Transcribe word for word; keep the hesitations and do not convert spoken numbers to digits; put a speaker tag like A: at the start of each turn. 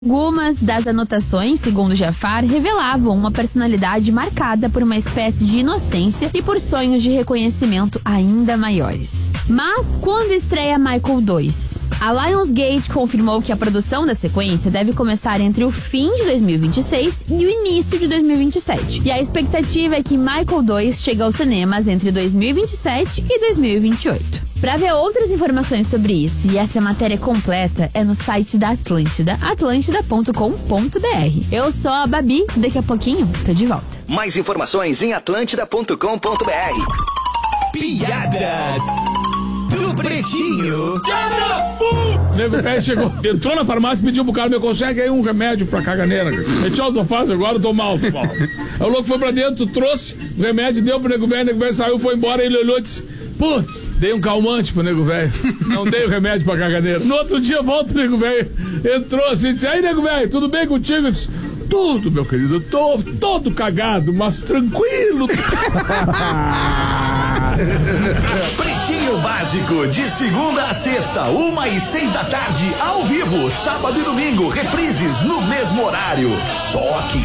A: Algumas das anotações, segundo Jafar, revelavam uma personalidade marcada por uma espécie de inocência e por sonhos de reconhecimento ainda maiores. Mas quando estreia Michael dois? A Lionsgate confirmou que a produção da sequência deve começar entre o fim de dois mil e vinte e seis e o início de dois mil e vinte e sete. E a expectativa é que Michael dois chegue aos cinemas entre dois mil e vinte e sete e dois mil e vinte e oito. Para ver outras informações sobre isso e essa matéria completa é no site da Atlântida, atlântida ponto com ponto b r. Eu sou a Babi, daqui a pouquinho tô de volta.
B: Mais informações em atlântida ponto com ponto b r. Piada do Pretinho.
C: Nego velho chegou, entrou na farmácia e pediu pro cara: me consegue aí um remédio pra caganeira. Ele tchau, não faz agora, eu tô mal, tô mal. Aí o louco foi pra dentro, trouxe o remédio, deu pro nego velho, o nego velho saiu, foi embora, ele olhou e disse: putz, dei um calmante pro nego velho, não dei o remédio pra caganeira. No outro dia volta o nego velho, entrou assim e disse: aí nego velho, tudo bem contigo? Eu disse: tudo, meu querido, eu tô todo cagado, mas tranquilo.
B: Pretinho Básico, de segunda a sexta, uma e seis da tarde, ao vivo, sábado e domingo, reprises no mesmo horário. Só aqui.